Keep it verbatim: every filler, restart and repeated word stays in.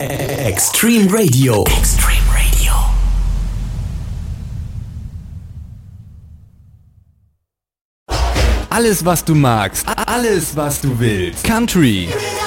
Extreme Radio. Extreme Radio. Alles, was du magst. Alles, was du willst. Country,